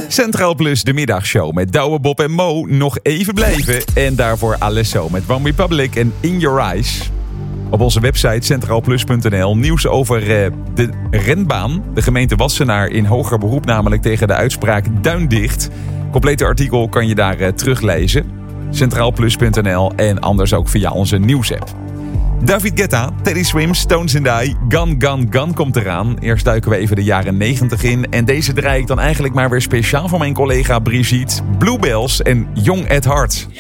Centraal Plus, de middagshow met Douwe, Bob en Mo. Nog even blijven. En daarvoor Alesso met One Republic en In Your Eyes. Op onze website centraalplus.nl nieuws over de renbaan. De gemeente Wassenaar in hoger beroep namelijk tegen de uitspraak Duindicht. Complete artikel kan je daar teruglezen. Centraalplus.nl en anders ook via onze nieuwsapp. David Guetta, Teddy Swims, Stones and I, Gun Gun Gun komt eraan. Eerst duiken we even de jaren 90 in. En deze draai ik dan eigenlijk maar weer speciaal voor mijn collega Brigitte. Bluebells en Young at Heart.